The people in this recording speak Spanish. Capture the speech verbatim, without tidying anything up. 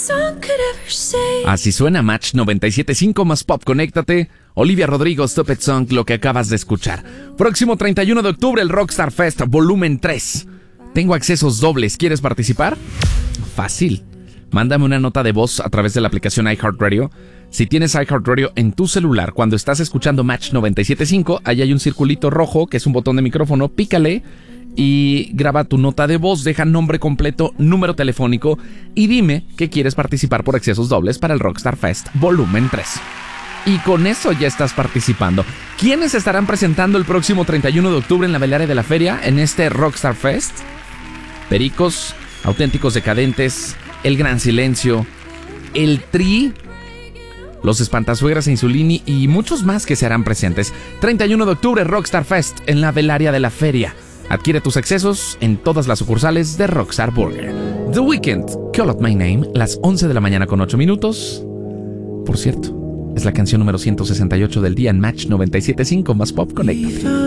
Así suena Match noventa y siete punto cinco más Pop. Conéctate. Olivia Rodrigo, Stupid Song, lo que acabas de escuchar. Próximo treinta y uno de octubre, el Rockstar Fest Volumen tres. Tengo accesos dobles. ¿Quieres participar? Fácil. Mándame una nota de voz a través de la aplicación iHeartRadio. Si tienes iHeartRadio en tu celular, cuando estás escuchando Match noventa y siete punto cinco, ahí hay un circulito rojo que es un botón de micrófono. Pícale y graba tu nota de voz, deja nombre completo, número telefónico y dime que quieres participar por accesos dobles para el Rockstar Fest Volumen tres. Y con eso ya estás participando. ¿Quiénes estarán presentando el próximo treinta y uno de octubre en la Velaria de la Feria en este Rockstar Fest? Pericos, Auténticos Decadentes, El Gran Silencio, El Tri, Los Espantasuegras e Insulini y muchos más que se harán presentes. treinta y uno de octubre, Rockstar Fest en la Velaria de la Feria. Adquiere tus accesos en todas las sucursales de Rockstar Burger. The Weeknd, Call Out My Name, las once de la mañana con ocho minutos. Por cierto, es la canción número ciento sesenta y ocho del día en Match noventa y siete punto cinco más Pop. Conéctate.